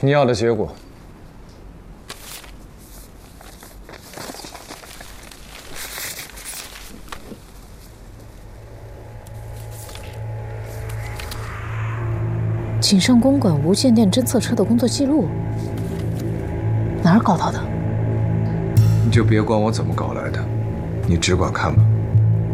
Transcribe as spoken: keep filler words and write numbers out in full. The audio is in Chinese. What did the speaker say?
你要的结果。 锦上公馆无线电侦测车的工作记录，哪儿搞到的？ 你就别管我怎么搞来的，你只管看吧。